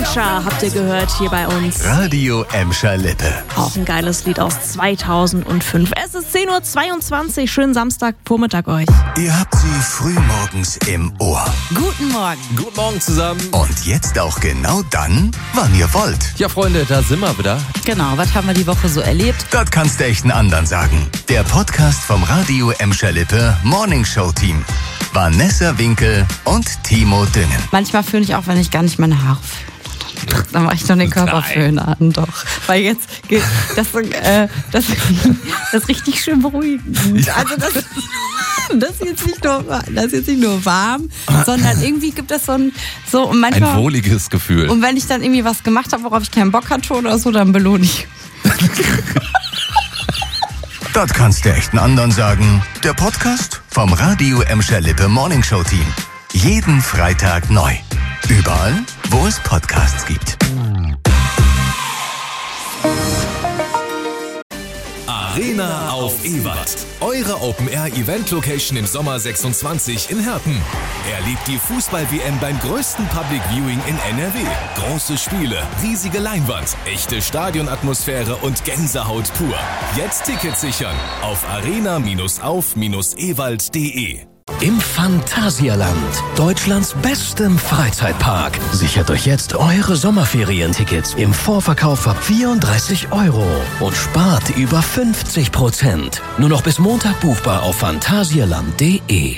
Escher habt ihr gehört hier bei uns. Radio Emscher-Lippe. Auch ein geiles Lied aus 2005. Es ist 10.22 Uhr. Schönen Samstagvormittag euch. Ihr habt sie frühmorgens im Ohr. Guten Morgen. Guten Morgen zusammen. Und jetzt auch genau dann, wann ihr wollt. Ja, Freunde, da sind wir wieder. Genau, was haben wir die Woche so erlebt? Das kannst du echt einen anderen sagen. Der Podcast vom Radio Emscher-Lippe Morning Show Team. Vanessa Winkel und Timo Düngen. Manchmal föhne ich auch, wenn ich gar nicht meine Haare föhne. Dann mache ich noch den Körperföhner an, doch. Weil jetzt geht das ist richtig schön beruhigend. Ja. Also das ist jetzt nicht nur warm, sondern irgendwie gibt es und manchmal, ein wohliges Gefühl. Und wenn ich dann irgendwie was gemacht habe, worauf ich keinen Bock hatte oder so, dann belohne ich. Das kannst du echt einen anderen sagen. Der Podcast vom Radio Emscher-Lippe Morning Show Team. Jeden Freitag neu. Überall, wo es Podcasts gibt. Arena auf Ewald. Eure Open-Air-Event-Location im Sommer 26 in Herten. Erlebt die Fußball-WM beim größten Public Viewing in NRW. Große Spiele, riesige Leinwand, echte Stadionatmosphäre und Gänsehaut pur. Jetzt Tickets sichern auf arena-auf-ewald.de. Im Phantasialand, Deutschlands bestem Freizeitpark. Sichert euch jetzt eure Sommerferientickets im Vorverkauf ab 34 € und spart über 50%. Nur noch bis Montag buchbar auf phantasialand.de.